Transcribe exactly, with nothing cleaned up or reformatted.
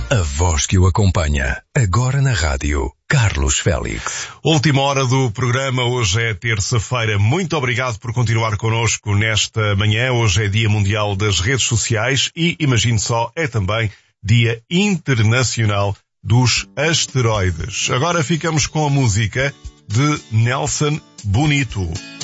A voz que o acompanha, agora na rádio, Carlos Félix. Última hora do programa, hoje é terça-feira. Muito obrigado por continuar connosco nesta manhã. Hoje é Dia Mundial das Redes Sociais e, imagine só, é também Dia Internacional dos Asteroides. Agora ficamos com a música de Nelson Bonito.